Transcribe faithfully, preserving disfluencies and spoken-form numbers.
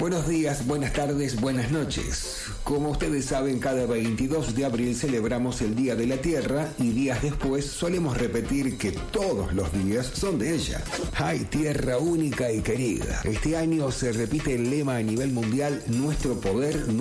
Buenos días, buenas tardes, buenas noches. Como ustedes saben, cada veintidós de abril celebramos el Día de la Tierra y días después solemos repetir que todos los días son de ella. ¡Ay, tierra única y querida! Este año se repite el lema a nivel mundial: nuestro poder,